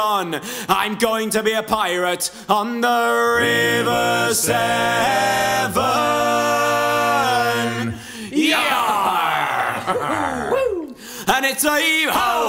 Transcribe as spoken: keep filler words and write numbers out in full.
I'm going to be a pirate on the River Severn. Yeah! And it's a heave-ho,